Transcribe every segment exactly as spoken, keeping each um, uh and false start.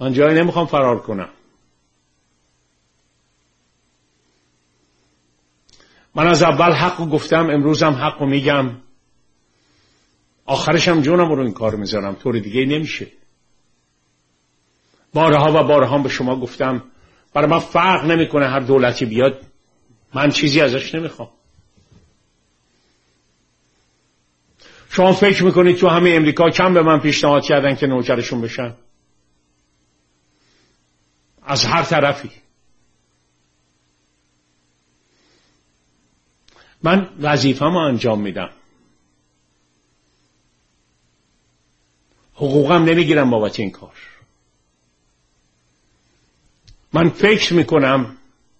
من جایی نمیخوام فرار کنم. من از اول حقو گفتم، امروزم حقو میگم، آخرشم جونم رو این کار میذارم، طور دیگه نمیشه. بارها و بارها به شما گفتم برای من فرق نمیکنه هر دولتی بیاد، من چیزی ازش نمیخوام. شما فکر میکنید تو همه امریکا کم به من پیشنهاد کردن که نوکرشون بشن؟ از هر طرفی. من وظیفه‌مو انجام میدم، حقوقم نمیگیرم بابت این کار. من فکر میکنم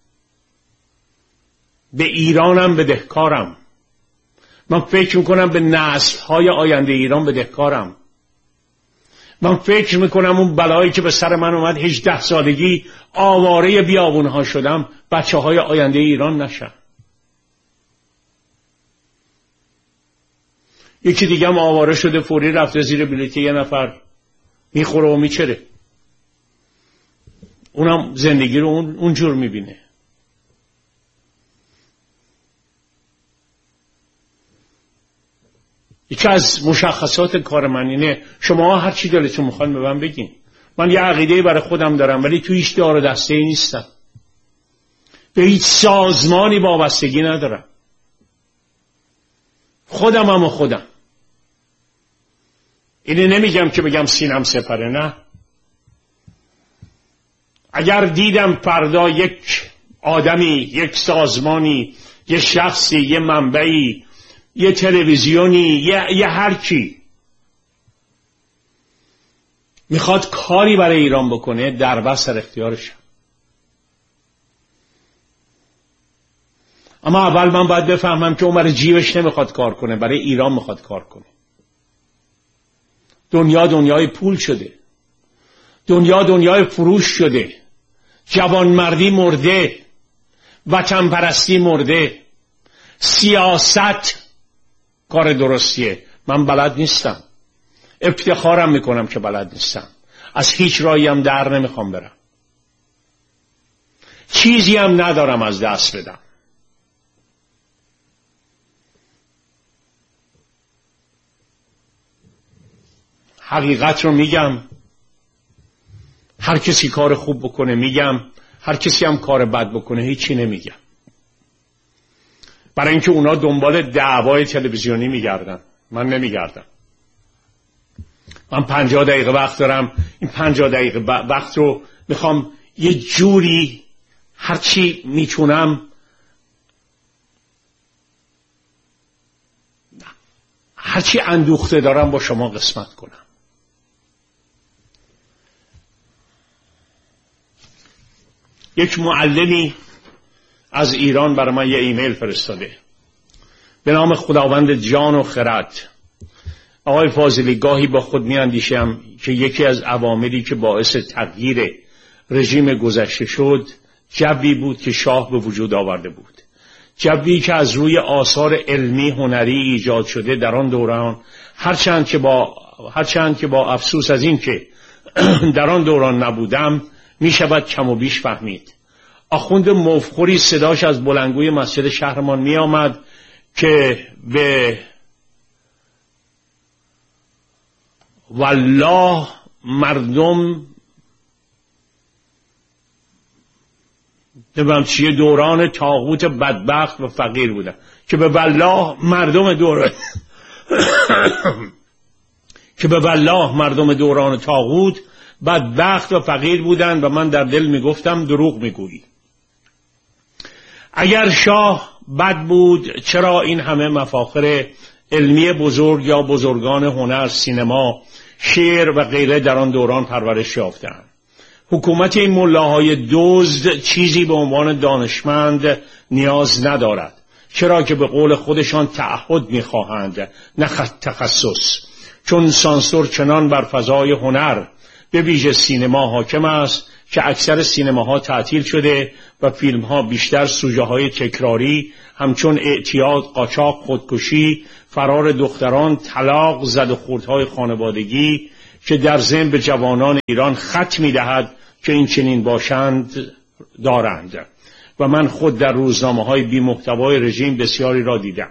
به ایرانم بدهکارم. من فکر میکنم به نسل‌های آینده ایران بدهکارم. من فکر میکنم اون بلایی که به سر من اومد هجده سالگی آواره بیابونها شدم، بچه های آینده ایران نشن. یکی دیگه هم آواره شده فوری رفته زیر بلیت یه نفر میخوره و میچره، اونم زندگی رو اون اونجور میبینه. یکی از مشخصات کار من اینه شما هر چی دلتون میخواد به من بگین. من یه عقیده برای خودم دارم ولی تو هیچ دار و دسته ای نیستم، به هیچ سازمانی وابستگی ندارم. خودم هم و خودم. اینه نمیگم که بگم سینم سپره، نه. اگر دیدم فردا یک آدمی، یک سازمانی، یه شخصی، یه منبعی، یه تلویزیونی، یه, یه هر کی میخواد کاری برای ایران بکنه، در بس در اختیارشم. اما اول من باید بفهمم که اون برای جیبش نمیخواد کار کنه، برای ایران میخواد کار کنه. دنیا دنیای پول شده، دنیا دنیای فروش شده، جوانمردی مرده، وطن پرستی مرده، سیاست کار درستیه. من بلد نیستم، افتخارم میکنم که بلد نیستم، از هیچ راهی هم در نمیخوام برم، چیزی هم ندارم از دست بدم. حقیقت رو میگم، هر کسی کار خوب بکنه میگم، هر کسی هم کار بد بکنه هیچی نمیگم، برای اینکه اونا دنبال دعوای تلویزیونی میگردن، من نمیگردم. من پنجاه دقیقه وقت دارم، این پنجاه دقیقه وقت رو میخوام یه جوری هرچی میتونم هرچی اندوخته دارم با شما قسمت کنم. یک معلمی از ایران برای من یه ایمیل فرستاده به نام خداوند جان و خرد. آقای فاضلی، گاهی با خود می اندیشم که یکی از عواملی که باعث تغییر رژیم گذشته شد جوی بود که شاه به وجود آورده بود، جوی که از روی آثار علمی هنری ایجاد شده در آن دوران، هرچند که با هرچند که با افسوس از این که در آن دوران نبودم می شود کم و بیش فهمید. آخوند مفخوری صداش از بلندگوی مسجد شهرمان می آمد که به والله مردم نمیدونم چیه دوران طاغوت بدبخت و فقیر بودن، که به والله مردم دوران که به والله مردم دوران طاغوت بدبخت و فقیر بودن و من در دل میگفتم دروغ میگویی. اگر شاه بد بود چرا این همه مفاخر علمی بزرگ یا بزرگان هنر، سینما، شعر و غیره در آن دوران پرورش یافتند؟ حکومت این ملاهای دزد چیزی به عنوان دانشمند نیاز ندارد، چرا که به قول خودشان تعهد میخواهند نه تخصص، چون سانسور چنان بر فضای هنر به ویژه سینما حاکم است که اکثر سینماها تعطیل شده و فیلمها بیشتر سوژه های تکراری همچون اعتیاد، قاچاق، خودکشی، فرار دختران، طلاق، زد و خوردهای خانوادگی، که در ذهن به جوانان ایران خط می‌دهد که این چنین باشند دارند و من خود در روزنامه‌های بی محتوای رژیم بسیاری را دیدم.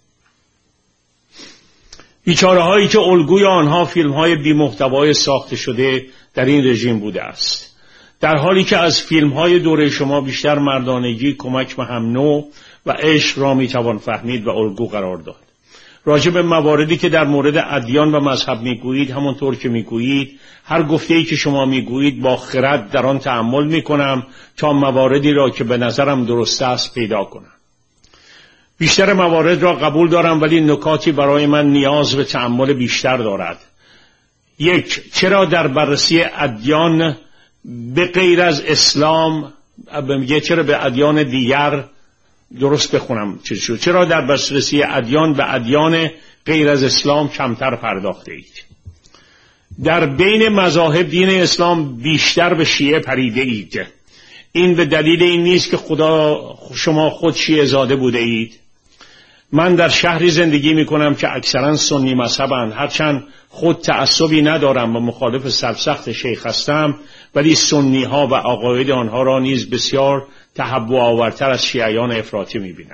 بیچاره‌هایی که الگوی آنها فیلم‌های بی محتوای ساخته شده در این رژیم بوده است، در حالی که از فیلم‌های دوره شما بیشتر مردانگی، کمک به هم نوع و عشق را می‌توان فهمید و الگو قرار داد. راجع به مواردی که در مورد ادیان و مذهب میگویید، همونطور که میگویید، هر گفته‌ای که شما میگویید با خرد در آن تأمل میکنم تا مواردی را که به نظرم درست است پیدا کنم. بیشتر موارد را قبول دارم، ولی نکاتی برای من نیاز به تأمل بیشتر دارد. یک، چرا در بررسی ادیان به غیر از اسلام، میگه چرا به ادیان دیگر، درست بخونم چه شد، چرا در بررسی ادیان به ادیان غیر از اسلام کمتر پرداخته اید؟ در بین مذاهب دین اسلام بیشتر به شیعه پریده اید. این به دلیل این نیست که خدا شما خود شیعه زاده بوده اید. من در شهری زندگی می کنم که اکثرا سنی مذهبند، هرچند خود تعصبی ندارم و مخالف سرسخت شیخ هستم، ولی سنی ها و عقاید آنها را نیز بسیار تهوع آورتر از شیعیان افراطی می بینم.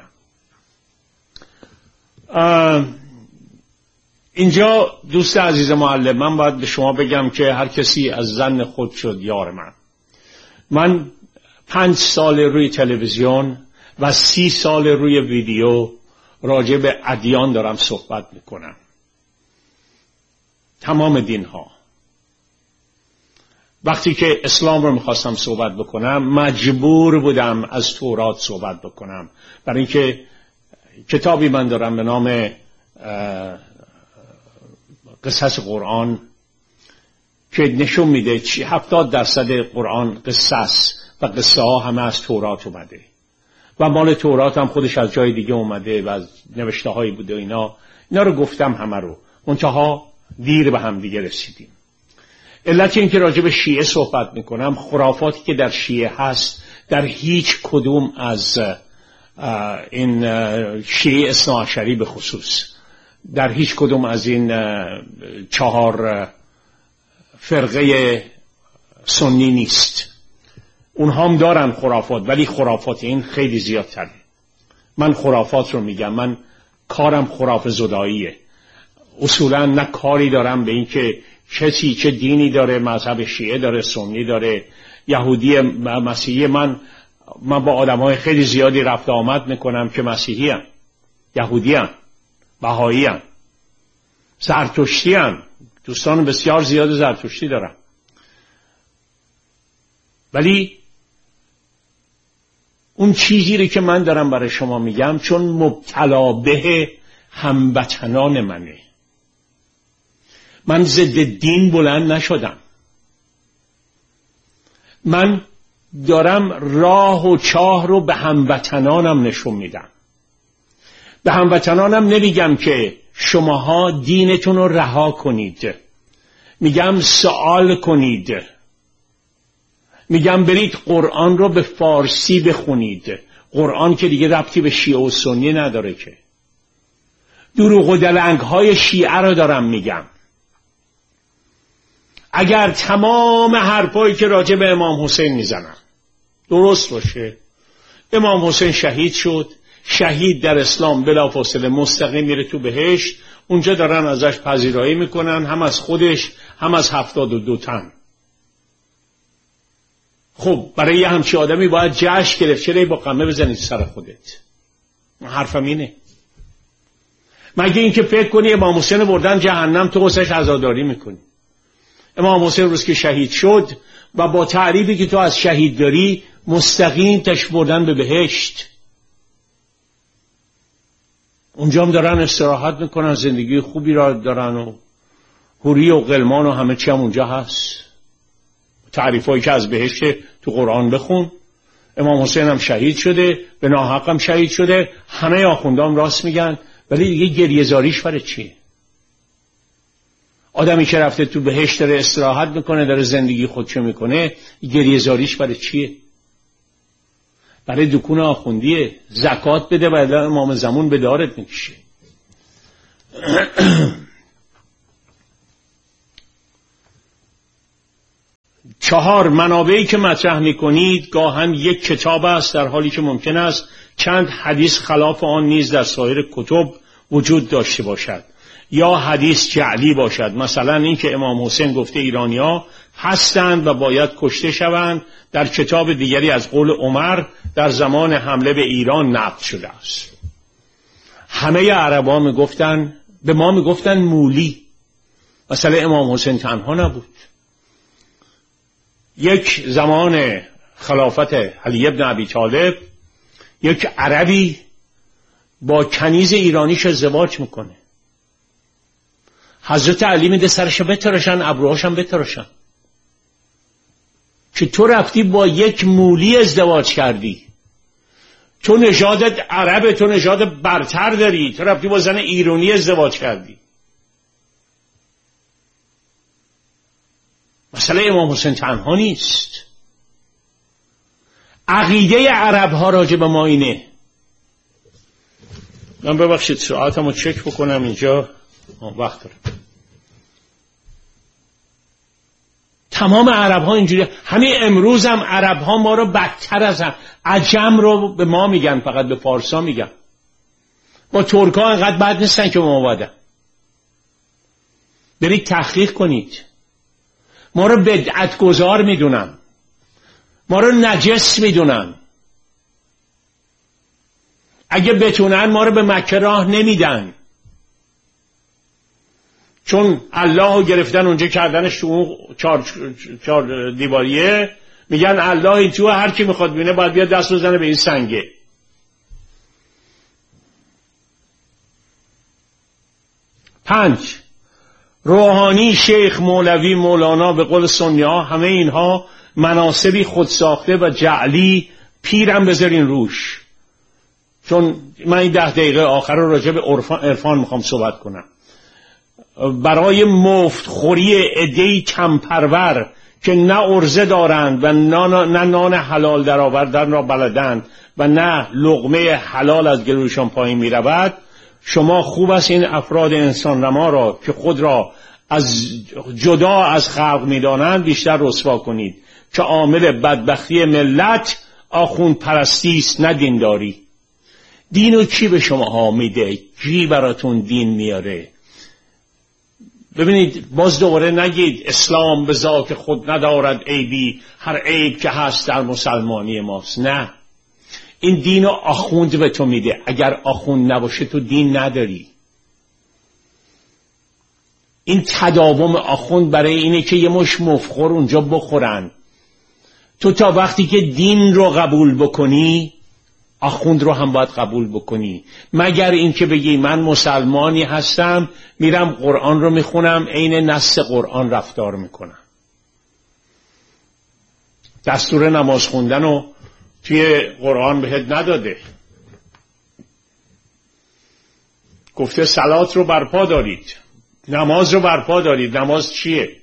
اینجا دوست عزیز معلم، من باید به شما بگم که هر کسی از زن خود شد یار من. من پنج سال روی تلویزیون و سی سال روی ویدیو راجع به ادیان دارم صحبت میکنم، تمام دین ها. وقتی که اسلام رو میخواستم صحبت بکنم مجبور بودم از تورات صحبت بکنم، برای اینکه کتابی من دارم به نام قصص قرآن که نشون میده چی هفتاد درصد قرآن قصص و قصه ها همه از تورات اومده و مال تورات هم خودش از جای دیگه اومده و از نوشته هایی بوده و اینا اینا رو گفتم همه رو، منتها دیر به هم دیگه رسیدیم. علت این که راجع به شیعه صحبت میکنم، خرافاتی که در شیعه هست در هیچ کدوم از این شیعه اثناعشری به خصوص، در هیچ کدوم از این چهار فرقه سنی نیست. اونها هم دارن خرافات، ولی خرافات این خیلی زیادتره. من خرافات رو میگم، من کارم خرافه زداییه. اصولا نه کاری دارم به این که کسی چه دینی داره، مذهب شیعه داره، سنی داره، یهودی، مسیحی. من من با آدمای خیلی زیادی رفت آمد میکنم که مسیحی هن، یهودی هن، بهایی هن، زرتشتی هن. دوستان بسیار زیاد زرتشتی دارم. ولی اون چیزی رو که من دارم برای شما میگم چون مبتلا به هموطنان منه. من ضد دین بلند نشدم. من دارم راه و چاه رو به هموطنانم نشون میدم. به هموطنانم نمیگم که شماها دینتون رو رها کنید، میگم سوال کنید، میگم برید قرآن رو به فارسی بخونید. قرآن که دیگه ربطی به شیعه و سنی نداره که. دروغ و دلنگ های شیعه رو دارم میگم. اگر تمام حرفایی که راجع به امام حسین میزنم درست باشه، امام حسین شهید شد، شهید در اسلام بلافاصله مستقیم میره تو بهشت، اونجا دارن ازش پذیرایی میکنن، هم از خودش هم از هفتاد و دو تن. خب برای یه همچی آدمی باید جشن گرفت، چرا با قمه بزنید سر خودت؟ حرفم اینه. مگه این که فکر کنی امام حسین بردن جهنم تو واسش عزاداری میکنی؟ امام حسین روز که شهید شد و با تعریفی که تو از شهید داری مستقیم تش بردن به بهشت. اونجا هم دارن استراحت میکنن، زندگی خوبی را دارن و حوری و غلمان و همه چی هم اونجا هست. تعریفایی که از بهشت تو قرآن بخون. امام حسین هم شهید شده، به ناحق هم شهید شده، همه آخوندام راست میگن، ولی دیگه گریه زاریش برای چیه؟ آدمی که رفته تو بهشت داره استراحت میکنه، داره زندگی خودشو میکنه، گریه زاریش برای چیه؟ برای دکون آخوندیه. زکات بده و امام زمان به دارت میکشه. چهار، منابعی که مطرح میکنید گاهن یک کتاب است در حالی که ممکن است چند حدیث خلاف آن نیز در سایر کتب وجود داشته باشد یا حدیث جعلی باشد. مثلا این که امام حسین گفته ایرانی‌ها هستند و باید کشته شوند در کتاب دیگری از قول عمر در زمان حمله به ایران نقل شده است. همه عربا میگفتن، به ما میگفتن مولی. مثلا امام حسین تنها نبود. یک زمان خلافت علی ابن ابی طالب یک عربی با کنیز ایرانیش ازدواج میکنه. حضرت علی میده سرش بتراشن، ابروهاشم بتراشن. که تو رفتی با یک مولی ازدواج کردی، تو نژادت عربه، تو نژاد برتر داری، تو رفتی با زن ایرانی ازدواج کردی. مسئله امام حسین تنها نیست. عقیده عرب ها راجع به ما اینه. من ببخشید ساعتمو چک بکنم اینجا، وقت داره. تمام عرب ها اینجوری. همین امروز هم عرب ها ما رو بدتر از هم. عجم رو به ما میگن، فقط به فارسا میگن. با ترک ها انقدر بد نیستن که ما بدن. برید تحقیق کنید. ما رو بدعت گذار میدونن، ما رو نجس میدونن. اگه بتونن ما رو به مکه راه نمیدن، چون الله رو گرفتن اونجا کردنش تو اون چار, چار دیواریه. میگن الله این تو، هر کی میخواد ببینه باید بیاد دست بزنه به این سنگه. پنج، روحانی، شیخ، مولوی، مولانا، به قول سنی ها همه اینها مناصبی خود ساخته و جعلی. پیرم بذارین روش، چون من این ده دقیقه آخر رو راجع به عرفان میخوام صحبت کنم. برای مفت خوری عده‌ای کمپرور که نه ارزه دارند و نه نان حلال در آوردن را بلدند و نه لقمه حلال از گلوشان پایین می رود، شما خوب است این افراد انسان نما را که خود را از جدا از خلق می دانند بیشتر رسوا کنید که عامل بدبختی ملت آخوند پرستی است، نه دینداری. دینو کی به شما ها میده؟ کی براتون دین میاره؟ ببینید، باز دوباره نگید اسلام به ذات خود ندارد عیبی، هر عیب که هست در مسلمانی ماست. نه، این دینو آخوند به تو میده. اگر آخوند نباشه تو دین نداری. این تداوم آخوند برای اینه که یه مش مفخور اونجا بخورن. تو تا وقتی که دین رو قبول بکنی آخوند رو هم باید قبول بکنی. مگر این که بگی من مسلمانی هستم، میرم قرآن رو میخونم، عین نص قرآن رفتار میکنم. دستور نماز خوندن رو توی قرآن بهت نداده. گفته صلات رو برپا دارید، نماز رو برپا دارید. نماز چیه؟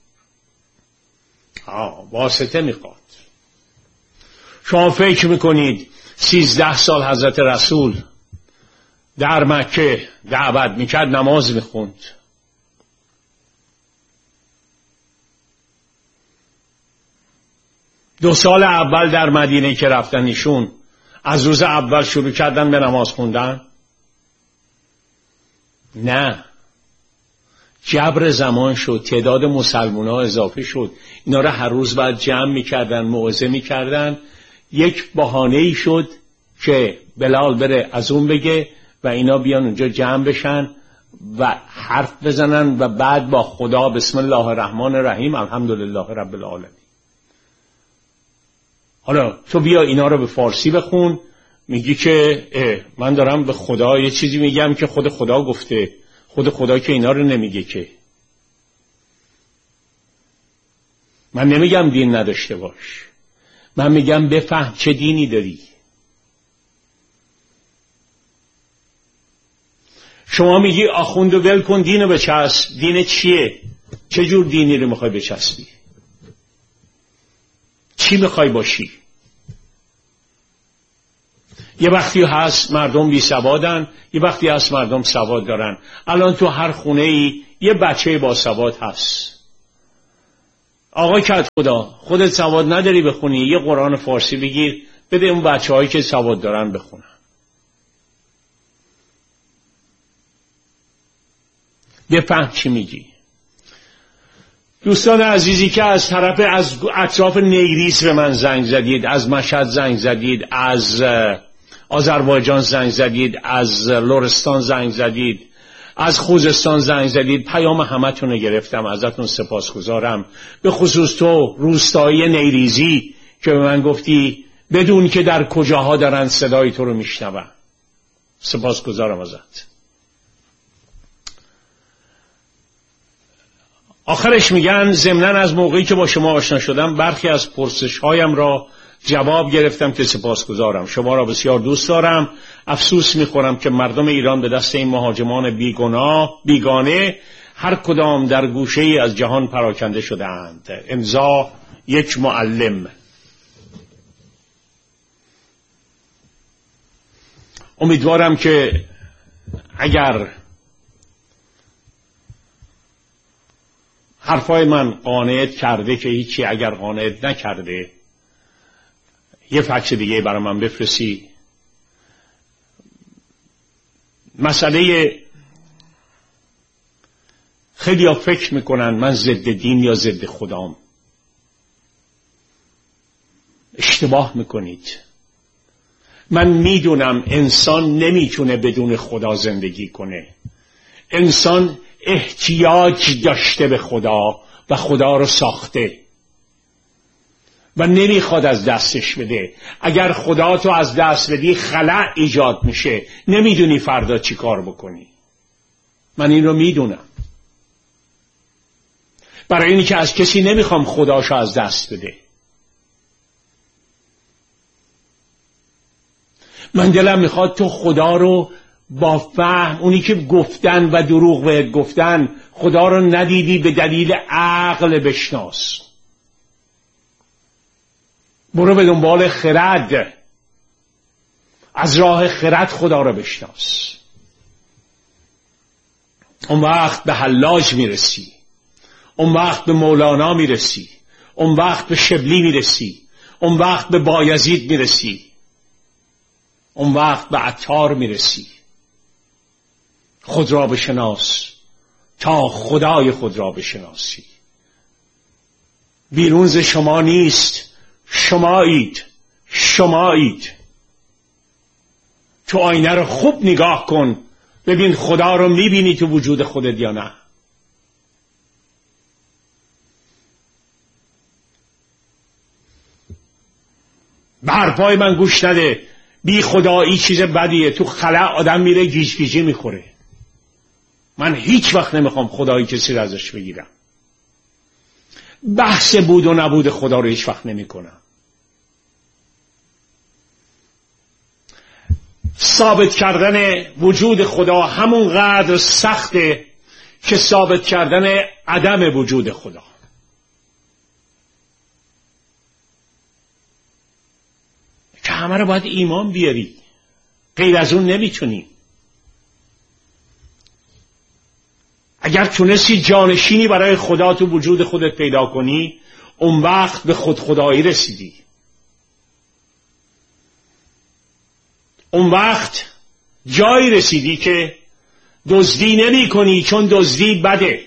آه واسطه میخواد. شما فکر میکنید سیزده سال حضرت رسول در مکه دعوت میکرد، نماز میخوند؟ دو سال اول در مدینه که رفتن ایشون از روز اول شروع کردن به نماز خوندن؟ نه، جبر زمان شد، تعداد مسلمان ها اضافه شد، اینا را هر روز باید جمع میکردن، موعظه میکردن. یک بهانه‌ای شد که بلال بره از اون بگه و اینا بیان اونجا جمع بشن و حرف بزنن و بعد با خدا بسم الله الرحمن الرحیم الحمدلله رب العالمین. حالا تو بیا اینا رو به فارسی بخون، میگی که من دارم به خدا یه چیزی میگم که خود خدا گفته. خود خدا که اینا رو نمیگه که. من نمیگم دین نداشته باش، من میگم بفهم چه دینی داری. شما میگی آخوندو ول کن، دینو بچسب. دین چیه؟ چه جور دینی رو میخوای بچسبی؟ چی میخوای باشی؟ یه وقتی هست مردم بی سوادن، یه وقتی هست مردم سواد دارن. الان تو هر خونه ای یه بچه با سواد هست. آقا کت خدا، خودت سواد نداری بخونی، یه قرآن فارسی بگیر بده اون بچه هایی که سواد دارن بخونن. بفهم چی میگی. دوستان عزیزی که از طرف از اطراف نیریس به من زنگ زدید، از مشهد زنگ زدید، از آذربایجان زنگ زدید، از لرستان زنگ زدید، از خوزستان زنگ زدید، پیام همتون رو گرفتم، ازتون سپاسگزارم. به خصوص تو روستایی نیریزی که به من گفتی بدون که در کجاها دارن صدای تو رو میشنون. سپاسگزارم ازت. آخرش میگن ضمناً از موقعی که با شما آشنا شدم برخی از پرسش هایم را جواب گرفتم که سپاسگزارم. شما را بسیار دوست دارم. افسوس میخورم که مردم ایران به دست این مهاجمان بیگناه بیگانه هر کدام در گوشه ای از جهان پراکنده شده‌اند. امضا یک معلم. امیدوارم که اگر حرفای من قانعت کرده که هیچی، اگر قانعت نکرده یه فکس دیگه برای من بفرستی. مسئله خیلی ها فکر میکنن من ضد دین یا ضد خدام. اشتباه میکنید. من میدونم انسان نمیتونه بدون خدا زندگی کنه. انسان احتیاج داشته به خدا و خدا رو ساخته و نمیخواد از دستش بده. اگر خدا تو از دست بدی خلأ ایجاد میشه، نمیدونی فردا چی کار بکنی. من این رو میدونم. برای اینی که از کسی نمیخوام خداشو از دست بده. من دلم میخواد تو خدا رو با فهم، اونی که گفتن و دروغ بهت گفتن خدا رو ندیدی به دلیل عقل بشناس. برو به دنبال خرد، از راه خرد خدا رو بشناس. اون وقت به حلاج میرسی، اون وقت به مولانا میرسی، اون وقت به شبلی میرسی، اون وقت به بایزید میرسی، اون وقت به عطار میرسی. خود را بشناس تا خدای خود را بشناسی. بیرون ز شما نیست، شمایید، شمایید. تو آینه رو خوب نگاه کن، ببین خدا رو میبینی تو وجود خودت یا نه. به حرفای من گوش نده. بی خدایی چیز بدیه. تو خلأ آدم میره گیج گیجی میخوره. من هیچ وقت نمیخوام خدایی کسی رو ازش بگیرم. بحث بود و نبود خدا رو هیچ وقت نمی کنم. ثابت کردن وجود خدا همون قدر سخته که ثابت کردن عدم وجود خدا. که همه رو باید ایمان بیاری، غیر از اون نمیتونی. اگر تونستی جانشینی برای خدا تو وجود خودت پیدا کنی، اون وقت به خود خدایی رسیدی. اون وقت جایی رسیدی که دزدی نمی کنی چون دزدی بده.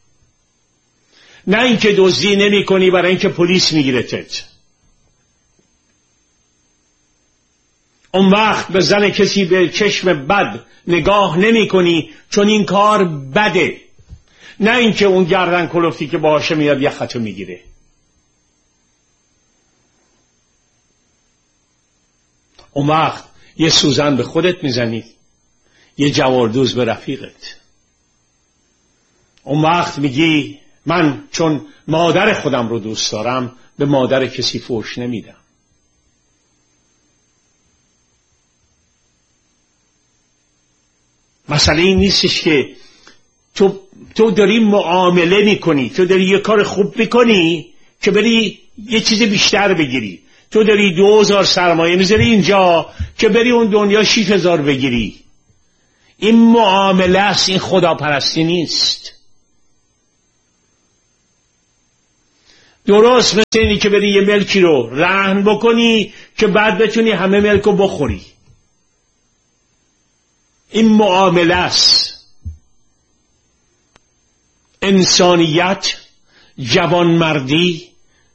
نه اینکه دزدی نمی کنی برای اینکه پلیس میگیرتت. اون وقت به زن کسی به چشم بد نگاه نمی کنی چون این کار بده. نه اینکه اون گردن کلفتی که باشه میاد یخطو میگیره. اون وقت یه سوزن به خودت میزنی، یه جواردوز به رفیقت. اون وقت میگی من چون مادر خودم رو دوست دارم به مادر کسی فحش نمیدم. مسئله این نیستش که تو تو داری معامله میکنی، تو داری یه کار خوب میکنی که بری یه چیز بیشتر بگیری. تو داری دو هزار سرمایه میذاری اینجا که بری اون دنیا شیش هزار بگیری. این معامله است، این خداپرستی نیست. درست مثل اینی که بری یه ملکی رو رهن بکنی که بعد بتونی همه ملک رو بخوری. این معامله است. انسانیت، جوانمردی،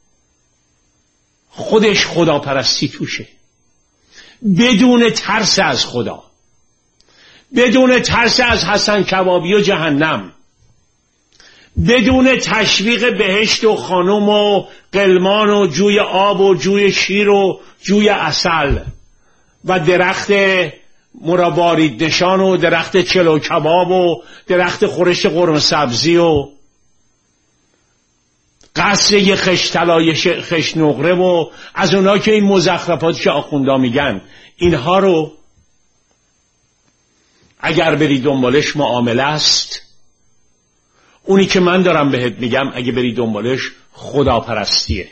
خودش خداپرستی توشه، بدون ترس از خدا، بدون ترس از حسن کبابی و جهنم، بدون تشویق بهشت و خانم و قلمان و جوی آب و جوی شیر و جوی عسل و درخت مروارید نشان و درخت چلو کباب و درخت خورش قرمه سبزی و قصر یه خش طلای خش نقره و از اونها که این مزخرفاتی که آخوندا میگن، اینها رو اگر بری دنبالش معامله است. اونی که من دارم بهت میگم اگه بری دنبالش خداپرستیه،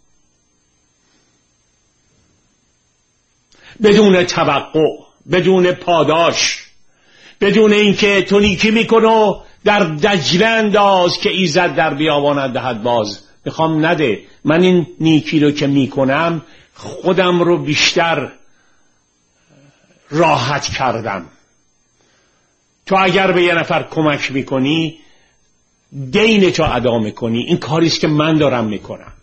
بدون توقع، بدون پاداش، بدون اینکه تو نیکی میکنو در دجله انداز که ایزد در بیابانت دهد باز. میخوام نده، من این نیکی رو که میکنم خودم رو بیشتر راحت کردم. تو اگر به یه نفر کمک میکنی دین تو ادا میکنی. این کاریست که من دارم میکنم.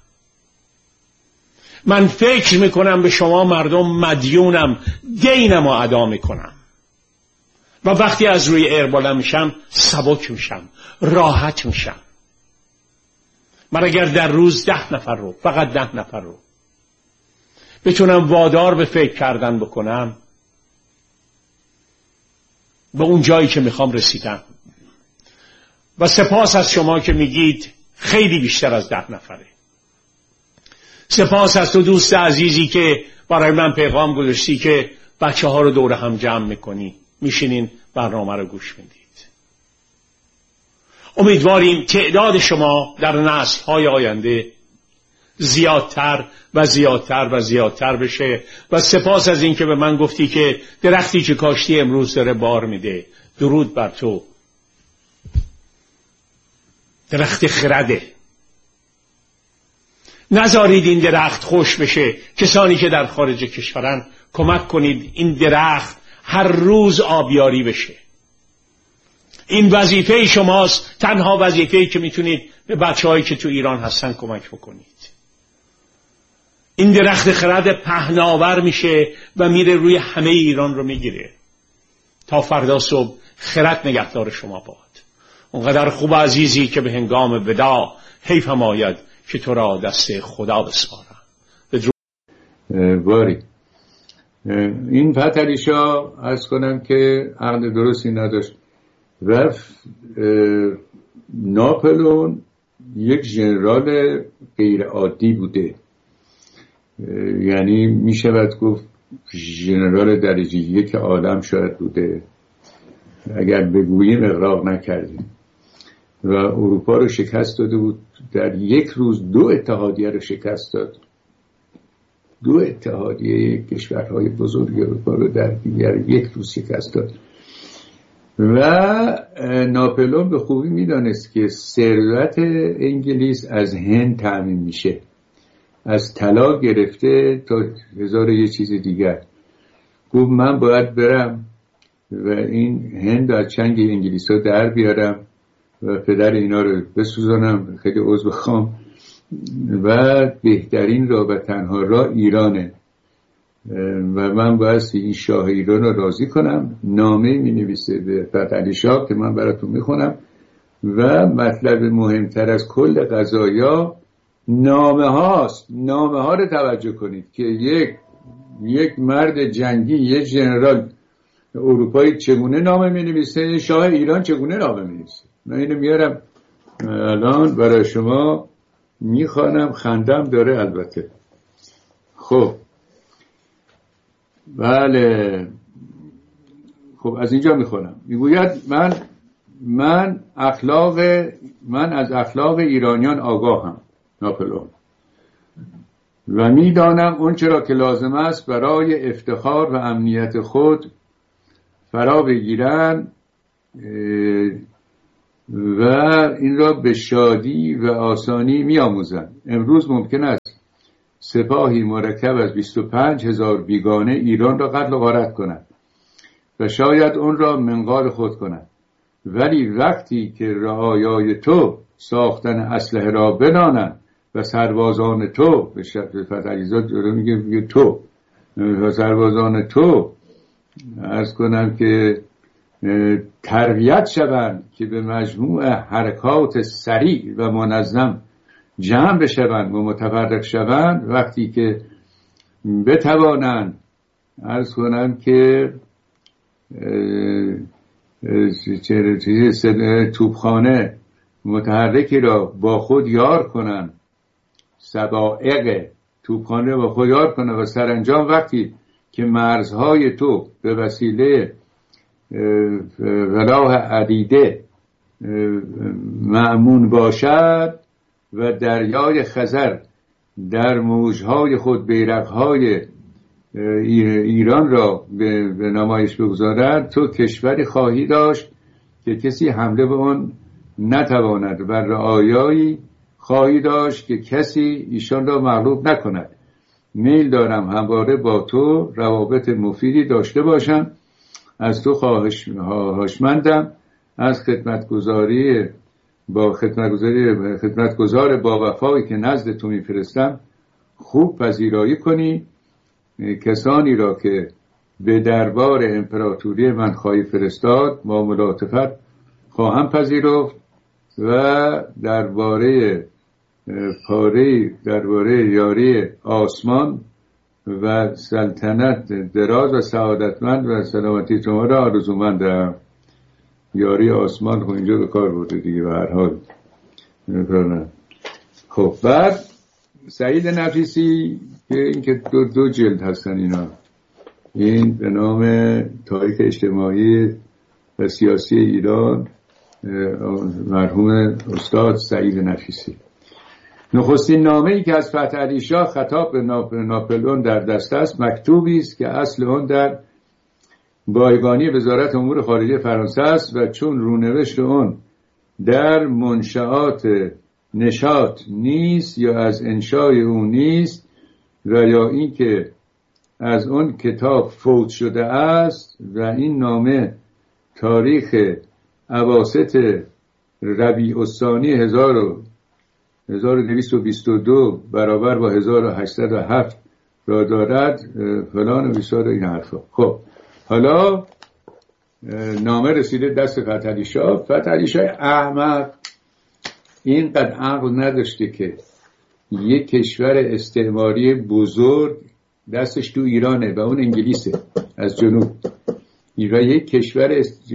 من فکر میکنم به شما مردم مدیونم، دینم رو ادا میکنم و وقتی از روی ارباله میشم سبک میشم، راحت میشم. من اگر در روز ده نفر رو، فقط ده نفر رو بتونم وادار به فکر کردن بکنم، به اون جایی که میخوام رسیدم. و سپاس از شما که میگید خیلی بیشتر از ده نفره. سپاس از تو دوست عزیزی که برای من پیغام گذاشتی که بچه ها رو دور هم جمع میکنی، میشینین برنامه رو گوش میدید. امیدواریم تعداد شما در نسل های آینده زیادتر و زیادتر و زیادتر بشه. و سپاس از این که به من گفتی که درختی که کاشتی امروز داره بار میده. درود بر تو. درخت خرده. نذارید این درخت خوش بشه. کسانی که در خارج کشورن کمک کنید این درخت هر روز آبیاری بشه. این وظیفه شماست، تنها وظیفه‌ای که میتونید به بچه‌هایی که تو ایران هستن کمک بکنید. این درخت خرد پهناور میشه و میره روی همه ایران رو میگیره. تا فردا صبح خرد نگهدار شما باد. اونقدر خوب عزیزی که به هنگام وداع حیفم آید که تو را دست خدا بسپارم. باری این پتریشا از کنم که عقل درستی نداشت. رفت ناپلون یک ژنرال غیر عادی بوده، یعنی می شود گفت ژنرال درجه یک عالم شاید بوده اگر بگوییم اغراق نکردیم، و اروپا رو شکست داده بود. در یک روز دو اتحادیه رو شکست داد. دو اتحادیه کشورهای بزرگ اروپا رو در دیگر یک روز شکست داد. و ناپلون به خوبی میدانست که ثروت انگلیس از هند تامین میشه، از طلا گرفته تا هزار یه چیز دیگر. گفت من باید برم و این هند از چنگ انگلیس ها در بیارم و پدر اینا رو بسوزانم، خیلی عضو بخوام، و بهترین راه و تنها راه ایرانه و من باید این شاه ایران رو راضی کنم. نامه می نویسه به فتحعلی شاه که من براتون می خونم و مطلب مهمتر از کل قضایا نامه هاست. نامه ها رو توجه کنید که یک یک مرد جنگی، یک ژنرال اروپایی چگونه نامه می نویسه، شاه ایران چگونه نامه می نویسه. من اینو میارم الان برای شما میخوانم، خندم داره البته. خب بله، خب از اینجا میخونم. میگوید من من اخلاق من از اخلاق ایرانیان آگاهم، ناپلئون، و میدانم اون چرا که لازم است برای افتخار و امنیت خود فرا بگیرن و این را به شادی و آسانی می آموزند. امروز ممکن است سپاهی مرکب از بیست و پنج هزار بیگانه ایران را قتل و غارت کنند و شاید اون را منقار خود کنند، ولی وقتی که رعایای تو ساختن اسلحه را بدانند و سربازان تو، به شکل فتحعلیزاد رو میگه میگه تو و سربازان تو عرض کنم که تربیت شوند که به مجموع حرکات سریع و منظم جمع بشوند و متفرق شوند، وقتی که بتوانند عرض کنم که توپخانه متحرکی را با خود یار کنند، سبائق توپخانه با خود یار کنند و سرانجام وقتی که مرزهای تو به وسیله ولاح عدیده مأمون باشد و دریای خزر در موجهای خود بیرقهای ایران را به نمایش بگذارد، تو کشوری خواهی داشت که کسی حمله به آن نتواند و رعایایی خواهی داشت که کسی ایشان را مغلوب نکند. میل دارم همواره با تو روابط مفیدی داشته باشم. از تو خواهش خواهشمندم از خدمتگزاری با خدمتگزاری خدمتگزار با وفایی که نزد تو میفرستم خوب پذیرایی کنی. کسانی را که به دربار امپراتوری من خواهی فرستاد با ملاطفت خواهم پذیرفت و درباره پاره درباره یاری آسمان و سلطنت دراز و سعادتمند و سلامتی شما را آرزومندم. یاری آسمان خب اینجا به کار برده دیگه به هر حال. خب بعد سعید نفیسی که این که دو, دو جلد هستن اینا، این به نام تاریخ اجتماعی و سیاسی ایران، مرحوم استاد سعید نفیسی. نخستین نامه‌ای که از فتحعلی شاه خطاب به ناپلئون در دست است مکتوبی است که اصل آن در بایگانی وزارت امور خارجه فرانسه است و چون رونوشت آن در منشآت نشاط نیست یا از انشای او نیست و یا این که از آن کتاب فوت شده است و این نامه تاریخ اواسط ربیع الثانی هزار و دویست و بیست و دو برابر با هزار و هشتصد و هفت را دارد فلان و بیسار این حرفا. خب حالا نامه رسیده دست فتحعلی شاه. فتحعلی شاه احمق اینقدر عقل نداشته که یک کشور استعماری بزرگ دستش تو ایرانه و اون انگلیسه از جنوب، و یک کشور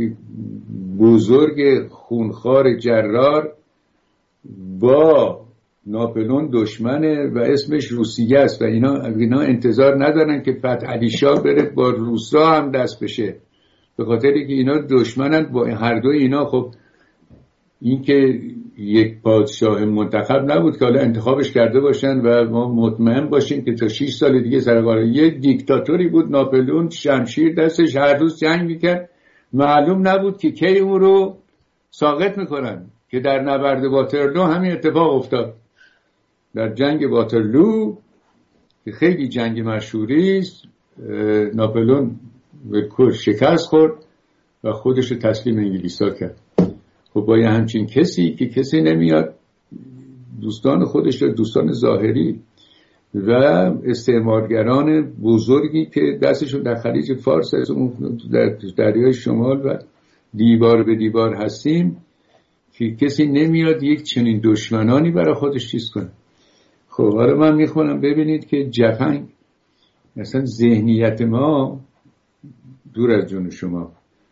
بزرگ خونخوار جرار با ناپلئون دشمنه و اسمش روسیه است و اینا اینا انتظار ندارن که فتحعلی شاه بره با روسا هم دست بشه، به خاطری که اینا دشمنن با هر دو اینا. خب این که یک پادشاه منتخب نبود که حالا انتخابش کرده باشن و ما مطمئن باشیم که تا شش سال دیگه سرکار یک دیکتاتوری بود ناپلئون، شمشیر دستش، هر روز جنگ میکرد، معلوم نبود که کی اون رو ساقط میکنن، که در نبرد واترلو همین اتفاق افتاد. در جنگ واترلو که خیلی جنگ مشهوری است، ناپلئون به شکست خورد و خودش رو تسلیم انگلیسا کرد. خب با یه همچین کسی که کسی نمیاد دوستان خودش رو، دوستان ظاهری و استعمارگران بزرگی که دستشون در خلیج فارس از اون در دریای شمال و دیوار به دیوار هستیم، که کسی نمیاد یک چنین دشمنانی برای خودش چیز کنه. خب حالا من میخونم ببینید که جفنگ مثلا ذهنیت ما دور از جون شما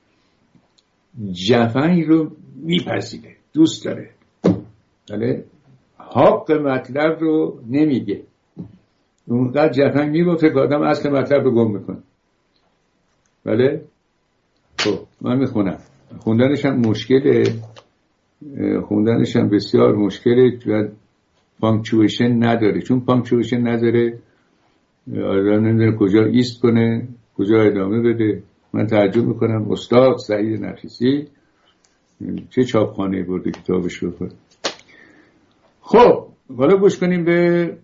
جفنگ رو میپذیره، دوست داره، بله حق مطلب رو نمیگه. اونقدر جفنگ میگفته که آدم اصل مطلب رو گم میکنه. بله خب من میخونم، خوندنش هم مشکله، خوندنش هم بسیار مشکله و پانکچویشن نداره. چون پانکچویشن نداره آدم نمیدونه کجا ایست کنه، کجا ادامه بده. من تعجب میکنم استاد سعید نفیسی چه چاپخانه برده کتابش رو کنه. خب حالا گوش کنیم به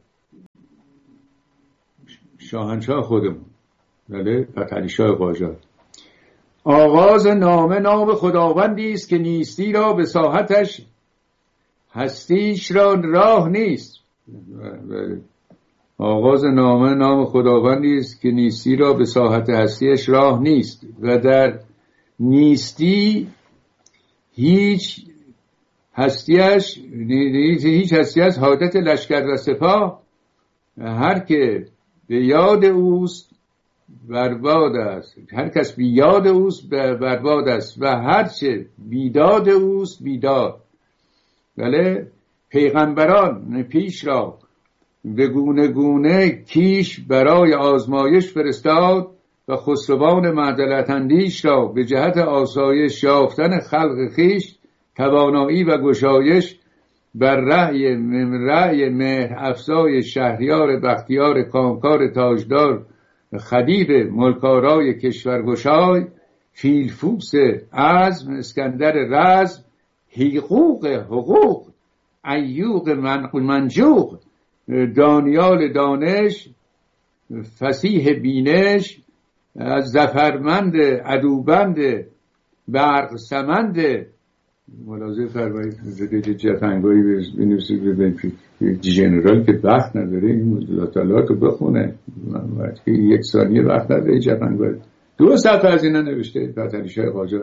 شاهنشاه خودمون، بله، فتحعلی شاه قاجار. آغاز نامه نام خداوندی است که نیستی را به ساحتش هستیش را راه نیست. بله. آغاز نامه نام خداوندی است که نیستی را به ساحت هستیش راه نیست و در نیستی هیچ هستیش هیچ هستیش حادث لشکر و سپاه، هر که به یاد اوست برباد است، هر کس بی یاد اوست برباد است و هر چه بیداد اوست بیداد. بله، پیغمبران پیش را به گونه گونه کیش برای آزمایش فرستاد و خسروان معدلت اندیش را به جهت آسایش یافتن خلق خیش توانایی و گشایش بر رأی رأی مهر افزای شهریار بختیار کامکار تاجدار خدیو ملکارای کشورگشای فیلفوس عزم اسکندر رزم حقوق حقوق ایوق منجوق دانیال دانش فصیح بینش از زفرمند عدوبند برق سمند. ملاحظه فرمایید جفنگایی بنویسید ببینید جنرال که وقت نداره این مطالعات رو بخونه، یک ثانیه وقت نداره جفنگایی. دو صفحه از اینا نوشته فتحعلی شاه قاجار.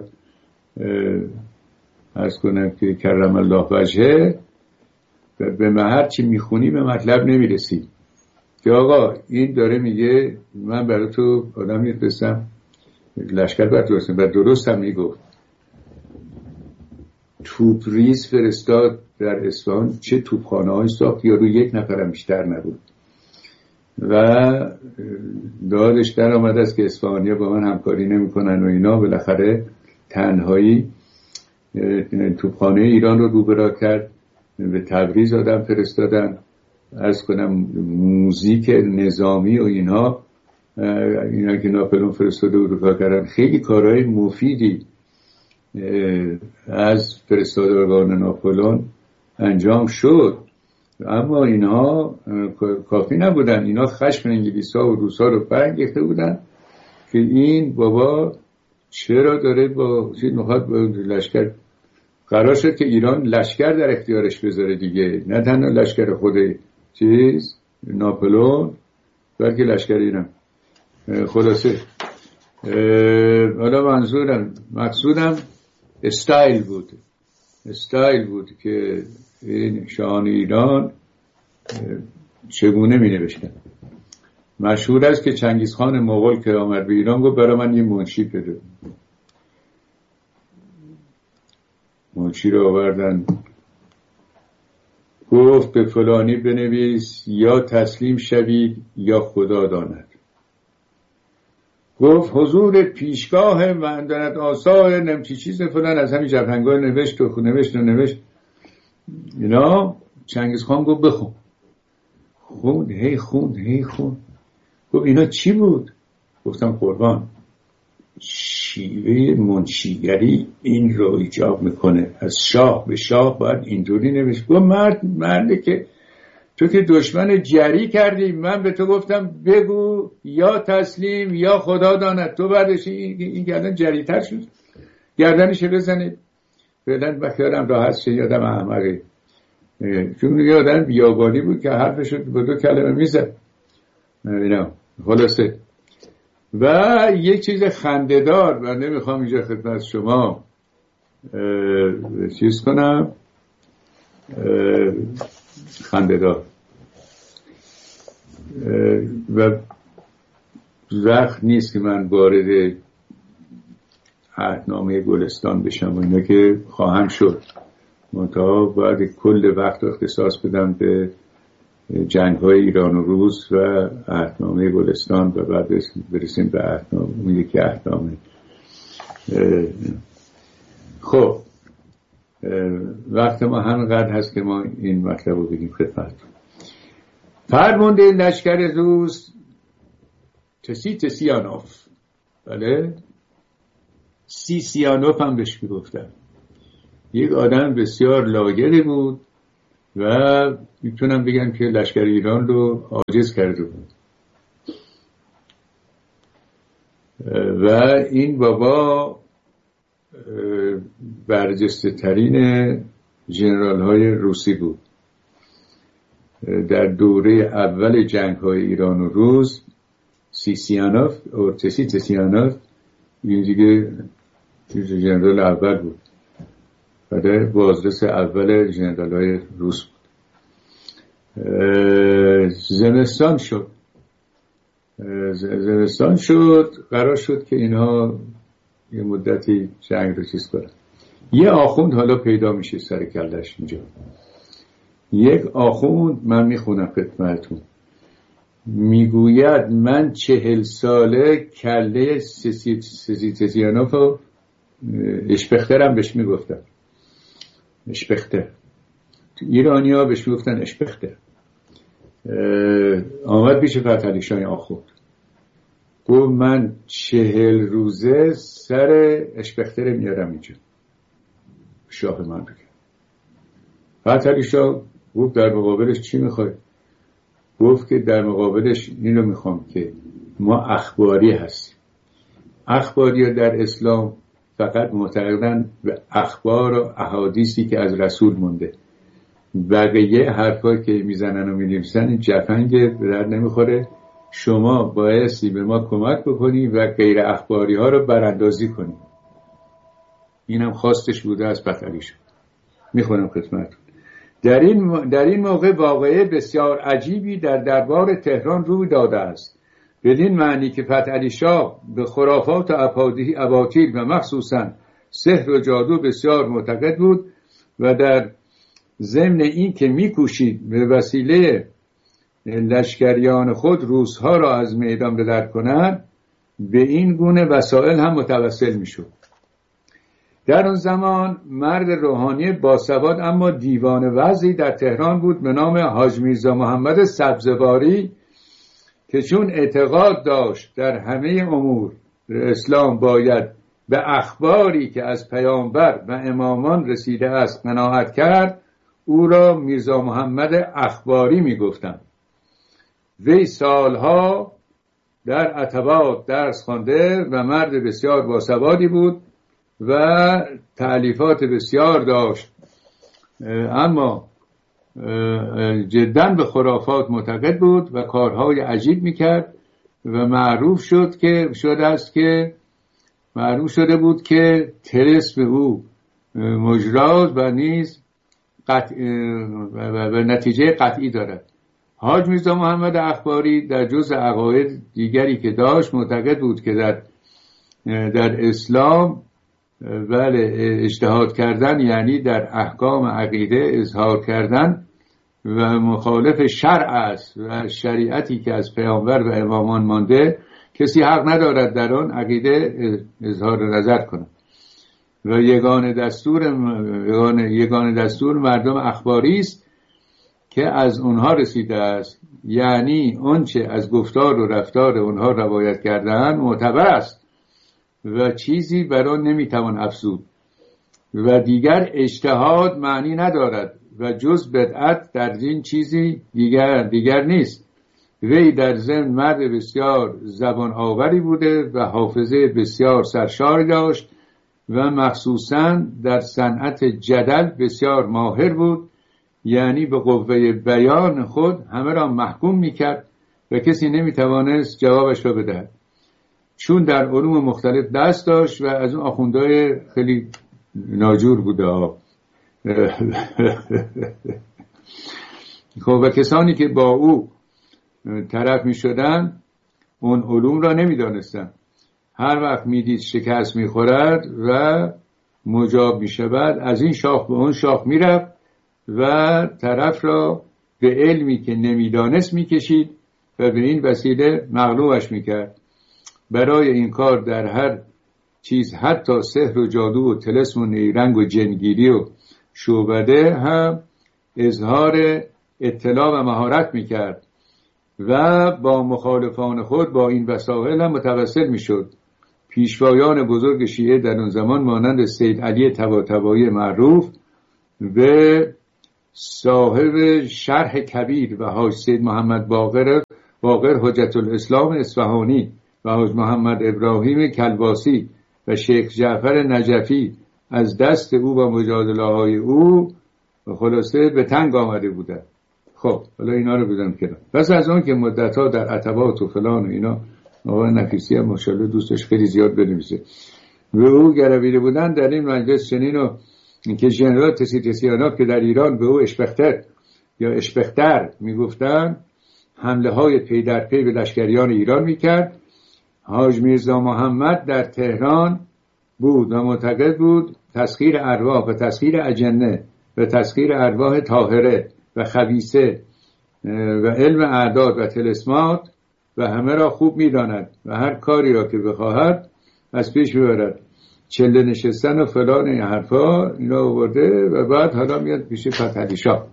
عرض کنم که کرم الله وجهه، به هر چی میخونی به مطلب نمیرسی که آقا این داره میگه من برای تو آدم میفرستم لشکر باید درست و درست هم میگفت. توپریز فرستاد در اصفهان، چه توپخانه های ساخت یا روی یک نفرم بیشتر نبود و دادش در آمده است که اصفهانی‌ها با من همکاری نمی‌کنن و اینا. بالاخره تنهایی توپخانه ایران رو روبرا کرد. به تبریز آدم فرستادن، عرض کنم موزیک نظامی و اینها اینا که ناپلئون فرستاده اروپا کردن. خیلی کارهای مفیدی از فرستادگان ناپلئون انجام شد، اما اینها کافی نبودن. اینا خشم انگلیس‌ها و روس‌ها رو برانگیخته بودن که این بابا چرا داره با چیز میخواد با لشکر. قرار شد که ایران لشکر در اختیارش بذاره دیگه، نه تنها لشکر خود چیز ناپلئون بلکه لشکر ایران. خلاصه حالا منظورم مقصودم استایل بود، استایل بود که این شاهان ایران چگونه می نوشتن. مشهور است که چنگیزخان مغول که آمد به ایران گفت برای من یه منشی بده. منشی رو آوردن، گفت به فلانی بنویس یا تسلیم شوید یا خدا داند. گفت حضور پیشگاه مندنت آثار نمچی چیز فلان، از همین جفنگاه نوشت و نوشت و نوشت اینا. چنگیزخان گفت بخون. خون هی خون هی خون. گفت اینا چی بود؟ گفتم قربان شیوه منشیگری این رو ایجاب میکنه، از شاه به شاه باید اینجوری نوشت. گفت مرد مرده که تو که دشمن جری کردی، من به تو گفتم بگو یا تسلیم یا خدا داند، تو بعدش این, این گردن جری تر شد، گردنشو بزنید فعلا بخیارم راحت شه. یادم احمقی چون یادم بیابانی بود که حرفشو با دو کلمه میزد اینا. خلاصه و یک چیز خنده‌دار و نمیخوام اینجا خدمت شما چیز کنم، خنده‌دار و وقت نیست که من وارد عهدنامه گلستان بشم و اینا که خواهم شد، منتها باید کل وقت رو اختصاص بدم به جنگ های ایران و روس و عهدنامه گلستان و بعد برسیم به عهدنامه اون یکی عهدنامه. خب وقت ما همینقدر هست که ما این مطلب رو بگیم خدمت. فرمانده لشکر روس تسی تسیانوف، بله سی سیانوف هم بهش میگفتن، یک آدم بسیار لاگری بود و میتونم بگم که لشکر ایران رو عاجز کرده بود. و این بابا برجسته ترین ژنرال های روسی بود. در دوره اول جنگ های ایران و روس سیسیانوف ارتسی تسیانوف این دیگه ژنرال اول بود و در بازرس اول ژنرال های روس بود. زمستان شد زمستان شد قرار شد که اینها یه مدتی جنگ رو چیز کنن. یه آخوند حالا پیدا میشه سر کلش اینجا. یک آخوند من میخونم خدمتتون، میگوید من چهل ساله کله سیسیانوف و اشپخترم بهش میگفتم. اشپختر ایرانی ها بهش میگفتن اشپختر. آمد پیش فتحعلی شاه آخوند گفت من چهل روزه سر اشپختر میارم اینجا شاه من بگم. فتحعلی شاه گفت در مقابلش چی میخوای؟ گفت که در مقابلش اینو میخوام که ما اخباری هستیم. اخباری در اسلام فقط معتقدن به اخبار و احادیثی که از رسول مونده. بقیه حرفایی که میزنن و مینویسن این جفنگ به در نمیخوره. شما بایستی به ما کمک بکنی و غیر اخباری ها رو براندازی کنی. اینم خواستش بوده از فتحعلی شاه. میخونم خدمتتون. در این در این موقع واقعه بسیار عجیبی در دربار تهران روی داده است، بدین معنی که فتحعلی شاه به خرافات اباطیل و مخصوصا سحر و جادو بسیار معتقد بود و در ضمن این که میکوشید به وسیله لشکریان خود روسها را از میدان بدر کند، به این گونه وسایل هم متوسل میشد. در اون زمان مرد روحانی باسواد اما دیوان وضعی در تهران بود به نام حاج میرزا محمد سبزواری که چون اعتقاد داشت در همه امور اسلام باید به اخباری که از پیامبر و امامان رسیده است قناعت کرد، او را میرزا محمد اخباری میگفتند. وی سالها در عتبات درس خوانده و مرد بسیار باسوادی بود و تألیفات بسیار داشت، اما جداً به خرافات معتقد بود و کارهای عجیب میکرد و معروف شد که شده است که معروف شده بود که طلسم او مجراز و نیز قطع و نتیجه قطعی دارد. حاج میرزا محمد اخباری در جزء عقاید دیگری که داشت معتقد بود که در در اسلام بله اجتهاد کردن یعنی در احکام عقیده اظهار کردن و مخالف شرع است و شریعتی که از پیامبر و امامان مانده کسی حق ندارد در آن عقیده اظهار نظر کند و یگانه دستور یگانه, یگانه دستور مردم اخباری است که از اونها رسیده است، یعنی اونچه از گفتار و رفتار اونها روایت کردن معتبر است و چیزی بر آن نمیتوان افزود و دیگر اجتهاد معنی ندارد و جز بدعت در این چیزی دیگر دیگر نیست. وی در ضمن مرد بسیار زبان آوری بوده و حافظه بسیار سرشار داشت و مخصوصاً در صنعت جدل بسیار ماهر بود، یعنی به قوه بیان خود همه را محکوم میکرد و کسی نمیتوانست جوابش را بدهد. چون در علوم مختلف دست داشت و از اون آخوندهای خیلی ناجور بوده. خب و کسانی که با او طرف می شدن اون علوم را نمی دانستن. هر وقت می دید شکست می خورد و مجاب می شود از این شاخ به اون شاخ می رفت و طرف را به علمی که نمی دانست می کشید و به این وسیله مغلوبش می کرد. برای این کار در هر چیز حتی سحر و جادو و طلسم و نیرنگ و جنگیری و شعبده هم اظهار اطلاع و مهارت میکرد و با مخالفان خود با این وسایل هم متوسل میشد. پیشوایان بزرگ شیعه در اون زمان مانند سید علی طباطبایی معروف به صاحب شرح کبیر و حاج سید محمد باقر باقر حجت الاسلام اصفهانی و حاج محمد ابراهیم کلباسی و شیخ جعفر نجفی از دست او و مجادله های او خلاصه به تنگ آمده بودند. خب حالا اینا رو بدم کنار. پس از اون که مدت‌ها در عتبات و فلان و اینا آقای نفیسی هم ماشاءالله دوستش خیلی زیاد بنویسه به او گرویده بودن در این مجلس چنین و که ژنرال تسیتسیاناف که در ایران به او اشپختر یا اشپختر میگفتن حمله های پی در پی به لشکریان ایران میکرد. حاج میرزا محمد در تهران بود و معتقد بود تسخیر ارواح و تسخیر اجنه و تسخیر ارواح طاهره و خبیثه و علم اعداد و تلسمات و همه را خوب میداند و هر کاری را که بخواهد از پیش میبرد. چله نشستن و فلان این حرفا اینا آورده و بعد حالا میاد پیش فتحعلی شاه.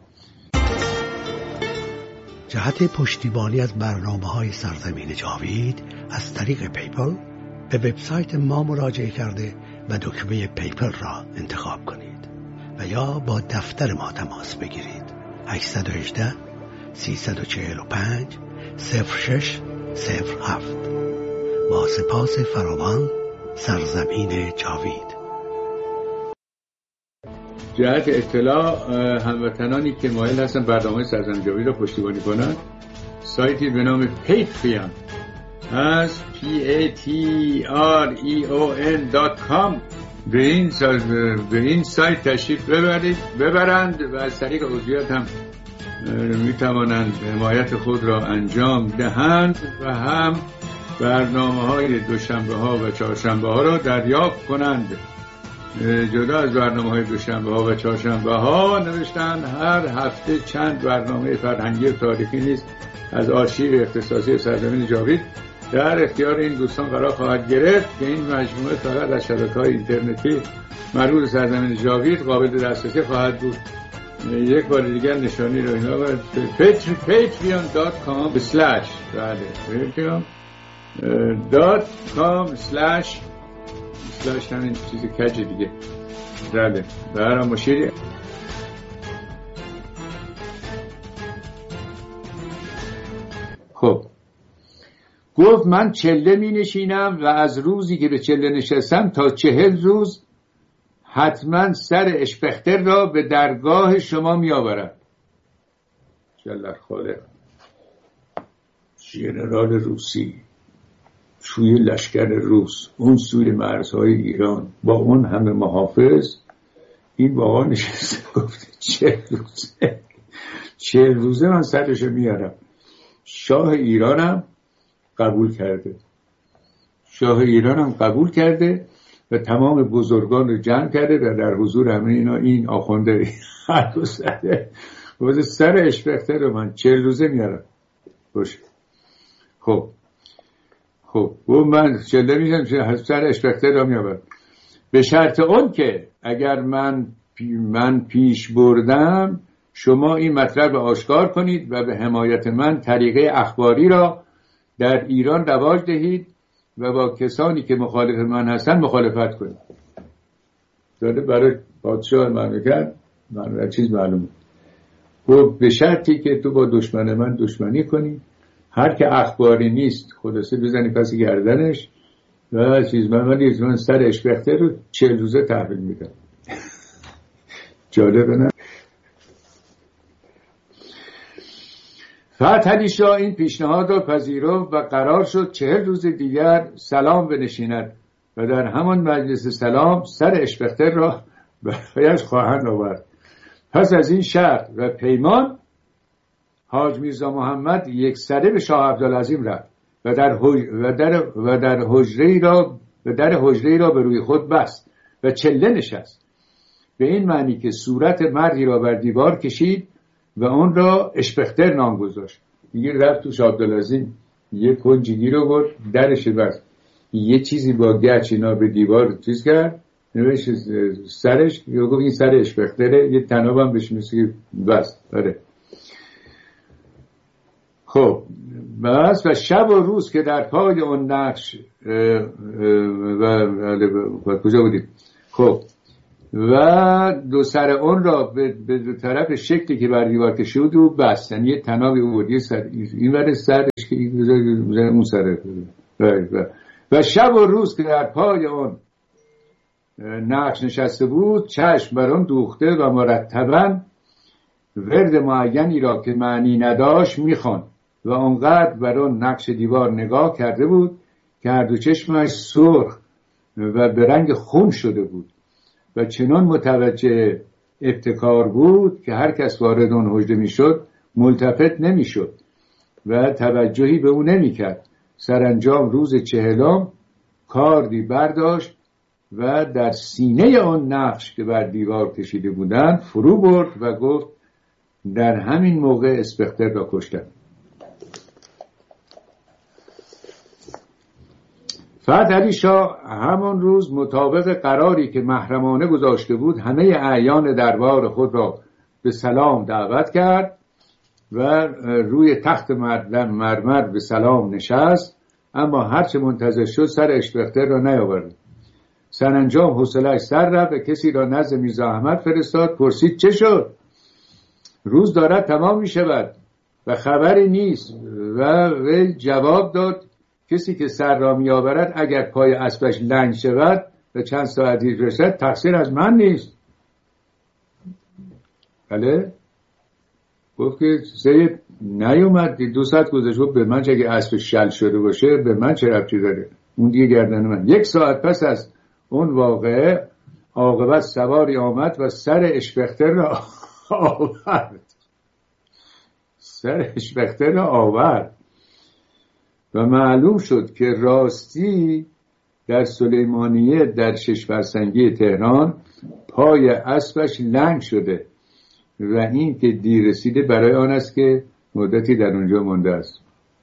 جهت پشتیبانی از برنامه‌های سرزمین جاوید از طریق پیپل به وبسایت ما مراجعه کرده و دکمه پیپل را انتخاب کنید و یا با دفتر ما تماس بگیرید. هشت یک هشت سه چهار پنج صفر شش صفر هفت. با سپاس فراوان، سرزمین جاوید. جهت اطلاع هموطنانی که مایل هستن برنامه سرزمین جاوید را پشتیبانی کنند سایتی به نام پیتریون از پی ای تی آر ای او ان دات کام به این سایت به این سایت تشریف ببرید ببرند و از طریق عضویت هم می توانند حمایت خود را انجام دهند و هم برنامه های دوشنبه ها و چهارشنبه ها را دریافت کنند. جدا از برنامه های دوشنبه ها و چهارشنبه ها نوشتن هر هفته چند برنامه فرهنگی و تاریخی نیز از آرشیو اختصاصی سرزمین جاوید در اختیار این دوستان قرار خواهد گرفت که این مجموعه فقط از شبکه‌های اینترنتی مربوط سرزمین جاوید قابل دسترسی خواهد بود. یک بار دیگر نشانی رو اینا باید پیتریون دات کام سلش بله پیتریون دات کام سلش سلش همین چیز کج دیگه بله برای مشیری. خب گفت من چله می نشینم و از روزی که به چله نشستم تا چهل روز حتما سر اشپختر را به درگاه شما می آورم. جلال خالق ژنرال روسی توی لشکر روس اون سوی مرزهای ایران با اون همه محافظ این واقعا نشسته گفته چهل روزه چهل روزه من سرشو میارم. شاه ایرانم قبول کرده شاه ایرانم قبول کرده و تمام بزرگان رو جمع کرده و در حضور همه اینا این آخونده هر دو سره بوده سر اشپختر رو من چهل روزه میارم باشه. خب خب و من چله میشم سر اشپختر رو میارم به شرط اون که اگر من پی من پیش بردم شما این مطلب آشکار کنید و به حمایت من طریقه اخباری را در ایران رواج دهید و با کسانی که مخالف من هستن مخالفت کنید. داده برای پادشاه مملکت من چیز معلومه و به شرطی که تو با دشمن من دشمنی کنی هر که اخباری نیست خلاصه بزنی پس گردنش و چیز من ولی من سر اشپختر رو چهل روزه تحویل میدم. جالبه نه؟ فتحعلی شاه این پیشنهاد را پذیرفت و قرار شد چهل روز دیگر سلام بنشیند و در همان مجلس سلام سر اشپختر را برایش خواهند آورد. پس از این شرط و پیمان حاج میرزا محمد یک سره به شاه عبدالعظیم رفت و در حج... و در و در حجره را و در حجره را به روی خود بست و چله نشست به این معنی که صورت مردی را بر دیوار کشید و اون را اشپختر نام گذاشت. دیگه رفت تو شاه عبدالعظیم یه کنجگی رو برد درش بست یه چیزی با گچ اینا به دیوار چیز کرد نوشت سرش یا گفت این سر اشپختره یه تناب هم بهش مثل بست. آره خب بس و شب و روز که در پای اون نقش و, و کجا بودیم خب و دو سر اون را به, به دو طرف شکلی که بر دیوار کشیده بود و بست، یعنی یه تنابی اوردی سر این ور سرش که اون سر و, و شب و روز که در پای اون نقش نشسته بود چشم بر اون دوخته و مرتباً ورد معینی را که معنی نداشت میخوان و اونقدر بر اون نقش دیوار نگاه کرده بود که هر دو چشمش سرخ و به رنگ خون شده بود و چنان متوجه ابتکار بود که هر کس وارد اون حجره میشد ملتفت نمیشد و توجهی به او نمیکرد. سرانجام روز چهلم کاردی برداشت و در سینه آن نقش که بر دیوار کشیده بودند فرو برد و گفت در همین موقع اسپکتر را کشتم. فتح علی شاه همان روز مطابق قراری که محرمانه گذاشته بود همه اعیان دربار خود را به سلام دعوت کرد و روی تخت مرمر به سلام نشست، اما هرچه منتظر شد سر اسپکتر را نیاورد. سرانجام حوصله‌اش سر رفت و کسی را نزد میرزا احمد فرستاد. پرسید چه شد؟ روز دارد تمام می شود و خبری نیست و وی جواب داد کسی که سر را می آورد اگر پای اسبش لنگ شود و چند ساعتی رسد تقصیر از من نیست. بله؟ گفت که سید نیومد دو ساعت گذشت به من چه اگه اسبش شل شده باشه به من چه ربطی داره؟ اون دیگه گردن من. یک ساعت پس از اون واقعه عاقبت سواری آمد و سر اسپکتر را آورد سر اسپکتر را آورد و معلوم شد که راستی در سلیمانیه در شش فرسنگی تهران پای اسبش لنگ شده و این که دیر رسیده برای آن است که مدتی در اونجا مانده است.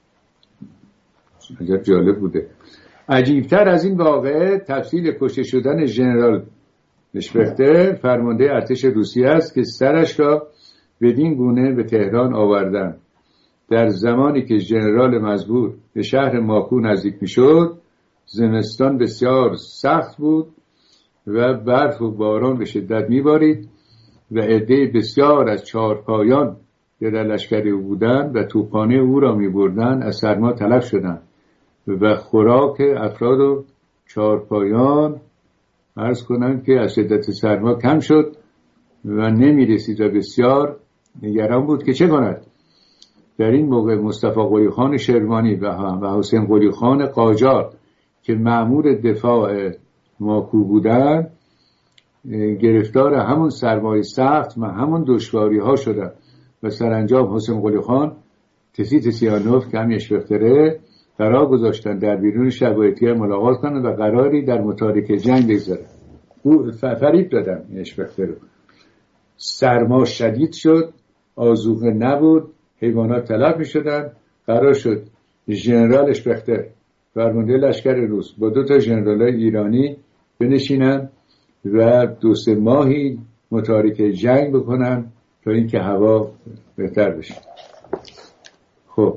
عجب جالب بوده. عجیبتر از این واقعه تفصیل کشته شدن ژنرال اسپکتر فرمانده ارتش روسیه است که سرش را بدین گونه به تهران آوردند. در زمانی که ژنرال مزبور به شهر ماکو نزدیک میشد زمستان بسیار سخت بود و برف و باران به شدت میبارید و عده بسیار از چهارپایان که در لشکر او بودند و توپخانه او را میبردند از سرما تلف شدند و خوراک افراد و چهارپایان عرض کنم که از شدت سرما کم شد و نمی رسید و بسیار نگران بود که چه کند. در این موقع مصطفی قلی خان شروانی و حسین قلی خان قاجار که مأمور دفاع ماکو بودند گرفتار همون سرمای سخت و همون دشواری ها شدند و سرانجام حسین قلی خان تسی تسیانوف که همی اسپکتره قرار گذاشتن در بیرون شبایتی ملاقات کنند و قراری در متارکه جنگ بگذارن. او فریب دادن اسپکتر رو. سرما شدید شد، آذوقه نبود، حیوانات تلف می شدن. قرار شد ژنرال اسپکتر فرمانده لشکر روس با دو تا ژنرال ایرانی بنشینن و دو سه ماهی متارکه جنگ بکنن تا اینکه هوا بهتر بشه. خب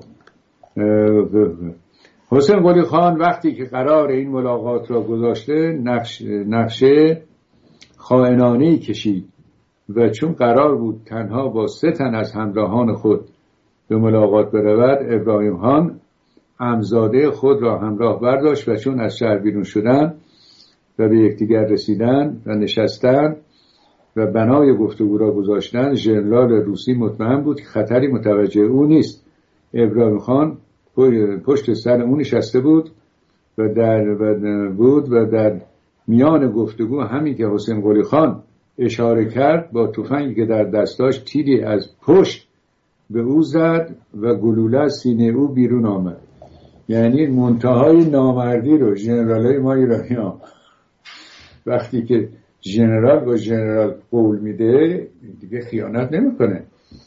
حسین قلی خان وقتی که قرار این ملاقات را گذاشته نقش نقشه خائنانه‌ای کشید و چون قرار بود تنها با سه تن از همراهان خود به ملاقات برود ابراهیم خان عمزاده خود را همراه برداشت و چون از شهر بیرون شدن و به یکدیگر رسیدن و نشستن و بنای گفتگو را گذاشتن ژنرال روسی مطمئن بود که خطری متوجه او نیست. ابراهیم خان پشت سر اون نشسته بود و در و بود و در میان گفتگو همین که حسین قلی خان اشاره کرد با تفنگی که در دست داشت تیری از پشت به او زد و گلوله از سینه او بیرون آمد. یعنی منتهای نامردی رو ژنرالای ما ایرانی‌ها وقتی که ژنرال با ژنرال قول میده دیگه خیانت نمیکنه.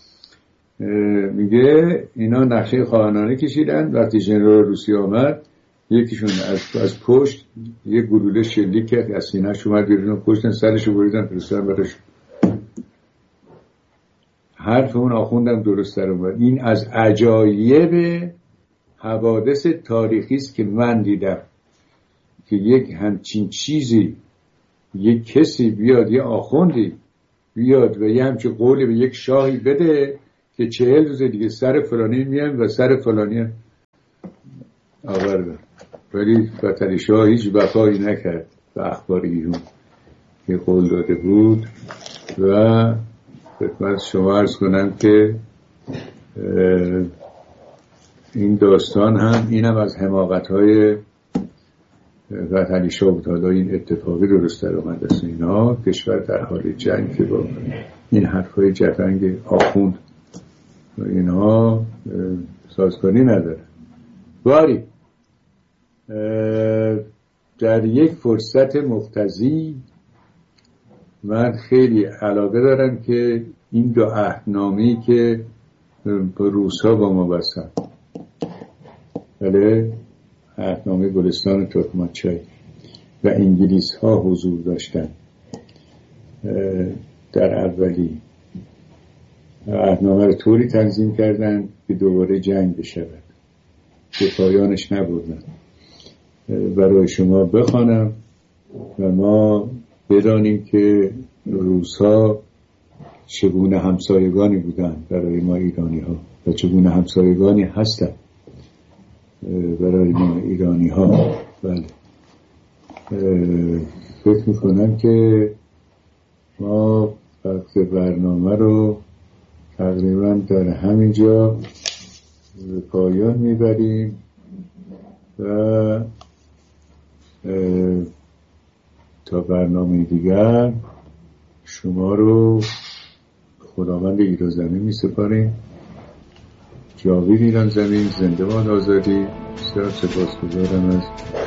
میگه اینا نقشه خائنانه کشیدن. وقتی ژنرال روسی آمد یکیشون از از پشت یه گلوله شلیک کرد از سینه‌اش اومد بیرون، پشتن سرشو بریدن فرستادن براش. حرف اون آخوندم درست در اومد. این از عجایب حوادث تاریخی است که من دیدم که یک همچین چیزی، یک کسی بیاد، یه آخوندی بیاد و یه همچین قولی به یک شاهی بده که چهل روز دیگه سر فلانی میان و سر فلانی هم آورده، ولی فتحعلی شاه هیچ وفایی نکرد به اخبار ایران که قول داده بود. و خدمت شما عرض کنم که این داستان هم اینم از حماقت‌های فتحعلی شاه بود. حالا این اتفاقی درست در آمد است، اینا کشور در حال جنگ که با این حرفای جفنگ آخوند و اینها سازگاری نداره. باری در یک فرصت مقتضی من خیلی علاقه دارم که این دو عهدنامه‌ای که با روس‌ها با ما بستن، بله، عهدنامه گلستان ترکمانچای و انگلیس ها حضور داشتن در اولی، عهدنامه رو طوری تنظیم کردن که دوباره جنگ بشود، به پایانش نبردن. برای شما بخوانم و ما بدانیم که روس‌ها چگونه همسایگانی بودن برای ما ایرانی ها و چگونه همسایگانی هستن برای ما ایرانی ها. بله، فکر میکنم که ما وقت برنامه رو تقریبا در همینجا به پایان میبریم و تا برنامه دیگر شما رو خداوند ایران زمین می سپاریم. جاوید ایران زمین، زنده باد آزادی. بسیار سپاسگزارم از